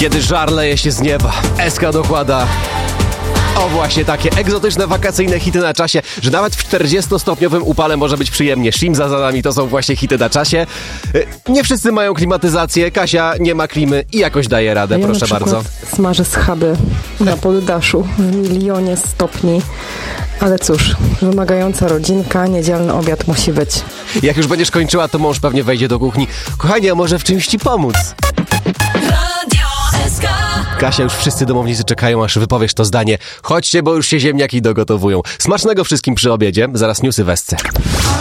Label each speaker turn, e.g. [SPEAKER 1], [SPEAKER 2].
[SPEAKER 1] Kiedy żar leje się z nieba, SK dokłada o właśnie takie egzotyczne, wakacyjne hity na czasie, że nawet w 40-stopniowym upale może być przyjemnie. Shimza za nami, to są właśnie hity na czasie. Nie wszyscy mają klimatyzację, Kasia nie ma klimy i jakoś daje radę,
[SPEAKER 2] ja
[SPEAKER 1] proszę bardzo.
[SPEAKER 2] Smażę schaby na poddaszu w milionie stopni. Ale cóż, wymagająca rodzinka, niedzielny obiad musi być.
[SPEAKER 1] Jak już będziesz kończyła, to mąż pewnie wejdzie do kuchni. Kochanie, a może w czymś ci pomóc? Kasia, już wszyscy domownicy czekają, aż wypowiesz to zdanie. Chodźcie, bo już się ziemniaki dogotowują. Smacznego wszystkim przy obiedzie. Zaraz newsy w Esce.